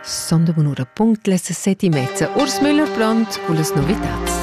Sonda bunura punct les 7:30. Urs Müller pront con las novitats.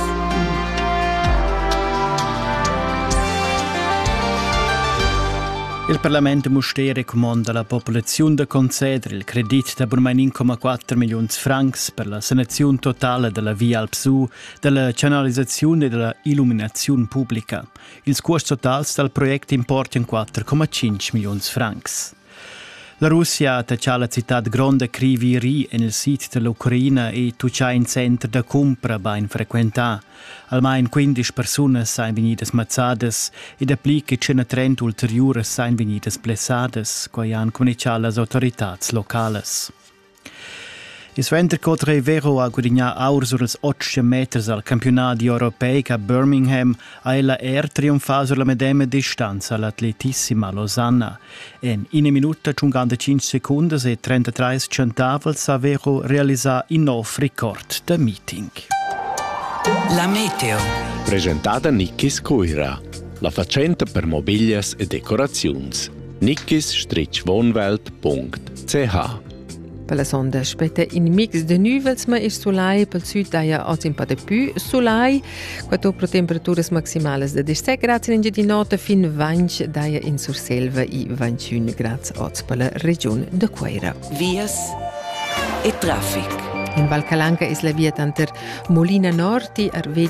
Il Parlamento Mustér recomanda alla popolazione di concedere il credito da ormai 1,4 milioni di francs per la sanazione totale della via Alpsu, della canalizzazione e della illuminazione pubblica. Il costo totale del progetto importa in 4,5 milioni di francs. La Russia ha attaccato la città grande Kryvyi Rih nel sito dell'Ucraina e tuccia in centro da compra ben frequentata. Almeno 15 persone sono venite ammazzate e da plica 130 ulteriori sono venite blessate, come hanno comunicato le autorità locali. Il Sventer Cotre Vero ha guadagnato ora sulle 8 metri al campionato europeo a Birmingham e la trionfato sulla medesima distanza all'atletissima Losanna. In 1 minuta 55 secondi e 33 centavoli ha Vero realizzato il nuovo record del meeting. La meteo. Presentata Nikkis Coira, la facenta per mobilias e decorazioni. nikkis-wohnwelt.ch. Per la sonda spetta in mix de nuvels ma il solai pel sud daia oz un pa de più solai quattro temperaturas maximales de 17 gradi in di notte fin 20 daia in Surselva i 21 gradi oz per la regione de Queira. Vias e traffic. In Valcalanca is la via tanter Molina Nord